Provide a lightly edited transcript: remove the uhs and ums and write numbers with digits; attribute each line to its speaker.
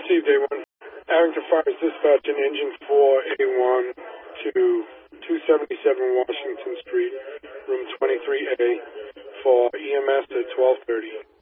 Speaker 1: received A1. Arrington Fires Dispatch in Engine 4A1 to 277 Washington Street, room 23A, for EMS at 12:30.